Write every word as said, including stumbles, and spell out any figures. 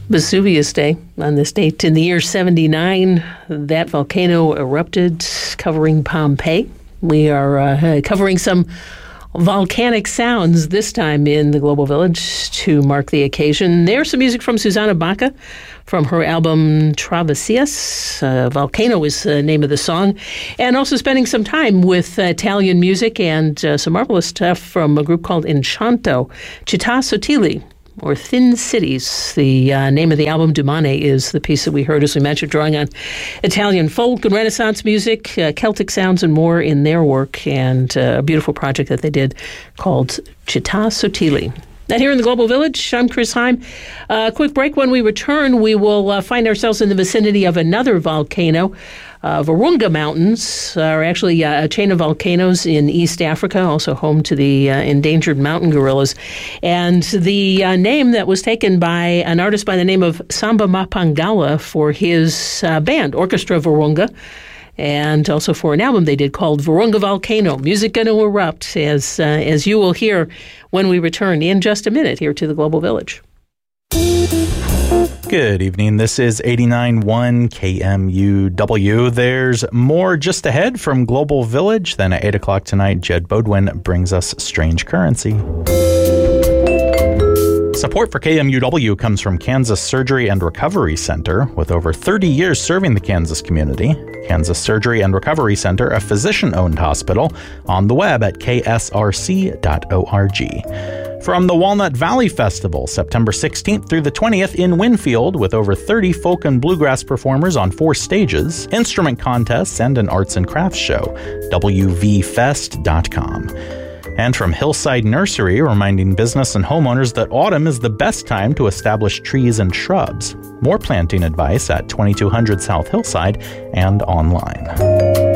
Vesuvius Day. On this date in the year seventy-nine, that volcano erupted, covering Pompeii. We are uh, covering some volcanic sounds this time in the Global Village to mark the occasion. There's some music from Susanna Baca from her album Travessias. Uh, Volcano is the name of the song. And also spending some time with uh, Italian music and uh, some marvelous stuff from a group called Enchanto. Città Sottili, or Thin Cities. The uh, name of the album, Dumane, is the piece that we heard, as we mentioned, drawing on Italian folk and Renaissance music, uh, Celtic sounds, and more in their work, and uh, a beautiful project that they did called Città Sottili. Now, here in the Global Village, I'm Chris Heim. A uh, quick break. When we return, we will uh, find ourselves in the vicinity of another volcano. Uh, Virunga Mountains are actually uh, a chain of volcanoes in East Africa, also home to the uh, endangered mountain gorillas. And the uh, name that was taken by an artist by the name of Samba Mapangala for his uh, band, Orchestra Virunga, and also for an album they did called Virunga Volcano, Music Gonna Erupt, as, uh, as you will hear when we return in just a minute here to the Global Village. Good evening. This is eighty-nine point one K M U W. There's more just ahead from Global Village. Then at eight o'clock tonight, Jed Bodwin brings us Strange Currency. Support for K M U W comes from Kansas Surgery and Recovery Center. With over thirty years serving the Kansas community, Kansas Surgery and Recovery Center, a physician-owned hospital, on the web at k s r c dot org. From the Walnut Valley Festival, September sixteenth through the twentieth in Winfield, with over thirty folk and bluegrass performers on four stages, instrument contests, and an arts and crafts show, w v fest dot com. And from Hillside Nursery, reminding business and homeowners that autumn is the best time to establish trees and shrubs. More planting advice at twenty-two hundred South Hillside and online.